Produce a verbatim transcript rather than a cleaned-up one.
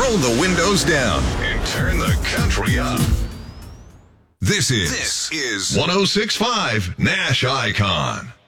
Roll the windows down and turn the country up. This is, this is one oh six point five Nash Icon.